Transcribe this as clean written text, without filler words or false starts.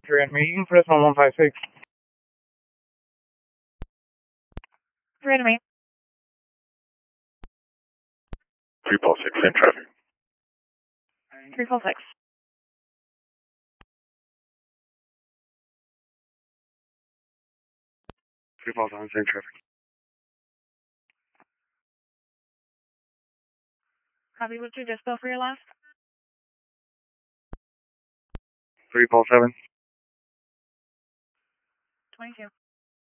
Grand Meeting, Fresno 156. Random 8. 3 Paul 6, same traffic. 3 Paul 6. Three Paul 7, same traffic. Copy, what's your dispo for your last? 3 Paul 7. 22.